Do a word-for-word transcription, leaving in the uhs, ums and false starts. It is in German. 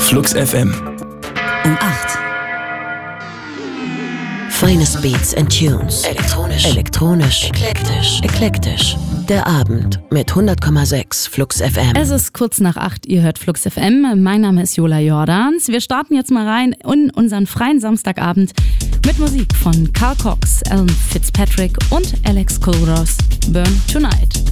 Flux F M. Um acht. Finest Beats and Tunes. Elektronisch. Elektronisch. Eklektisch. Eklektisch. Der Abend mit hundert Komma sechs Flux F M. Es ist kurz nach acht, ihr hört Flux F M. Mein Name ist Jola Jordans. Wir starten jetzt mal rein in unseren freien Samstagabend mit Musik von Carl Cox, Alan Fitzpatrick und Alex Couros. Burn Tonight.